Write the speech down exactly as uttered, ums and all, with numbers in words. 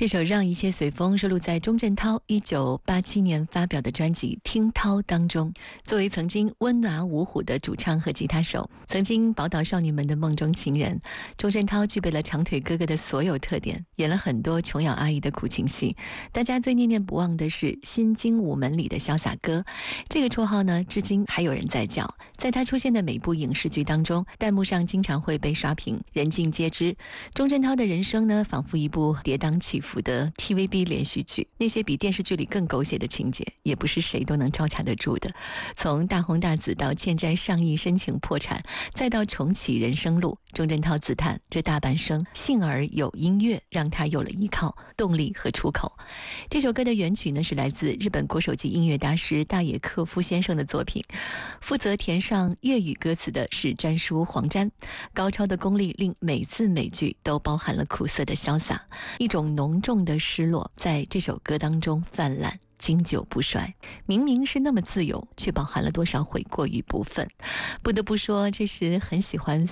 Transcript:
这首《让一切随风》收录在钟镇涛一九八七年发表的专辑《听涛》当中。作为曾经温拿五虎的主唱和吉他手，曾经宝岛少女们的梦中情人，钟镇涛具备了长腿哥哥的所有特点，演了很多琼瑶阿姨的苦情戏。大家最念念不忘的是《新精武门》里的潇洒哥，这个绰号呢，至今还有人在叫。在他出现的每部影视剧当中，弹幕上经常会被刷屏，人尽皆知。钟镇涛的人生呢，仿佛一部跌宕起伏的 T V B 连续剧，那些比电视剧里更狗血的情节，也不是谁都能招架得住的。从大红大紫到欠债上亿申请破产，再到重启人生路，钟镇涛自叹这大半生幸而有音乐，让他有了依靠、动力和出口。这首歌的原曲呢，是来自日本国手级音乐大师大野克夫先生的作品，负责填上粤语歌词的是詹叔黄詹，高超的功力令每字每句都包含了苦涩的潇洒，一种浓重的失落在这首歌当中泛滥，经久不衰。明明是那么自由，却饱含了多少悔过与不忿。不得不说，这时很喜欢